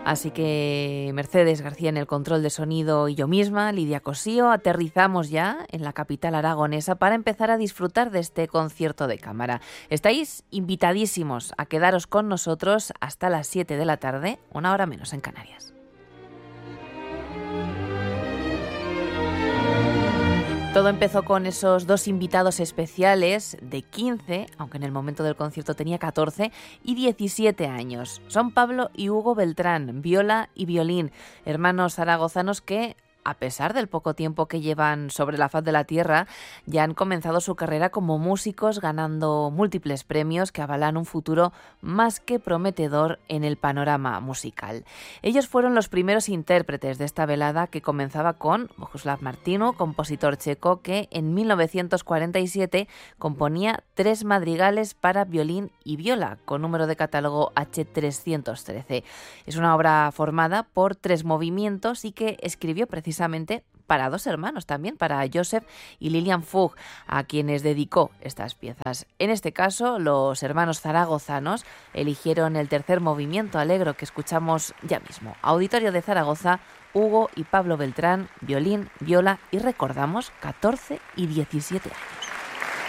Así que Mercedes García en el control de sonido y yo misma, Lidia Cosío, aterrizamos ya en la capital aragonesa para empezar a disfrutar de este concierto de cámara. Estáis invitadísimos a quedaros con nosotros hasta las 7 de la tarde, una hora menos en Canarias. Todo empezó con esos dos invitados especiales de 15, aunque en el momento del concierto tenía 14, y 17 años. Son Pablo y Hugo Beltrán, viola y violín, hermanos zaragozanos que, a pesar del poco tiempo que llevan sobre la faz de la tierra, ya han comenzado su carrera como músicos, ganando múltiples premios que avalan un futuro más que prometedor en el panorama musical. Ellos fueron los primeros intérpretes de esta velada que comenzaba con Bohuslav Martinu, compositor checo que en 1947 componía 3 madrigales para violín y viola, con número de catálogo H313. Es una obra formada por 3 movimientos y que escribió precisamente para 2 hermanos también, para Joseph y Lilian Fugg, a quienes dedicó estas piezas. En este caso, los hermanos zaragozanos eligieron el tercer movimiento Allegro que escuchamos ya mismo. Auditorio de Zaragoza, Hugo y Pablo Beltrán, violín, viola y recordamos 14 y 17 años.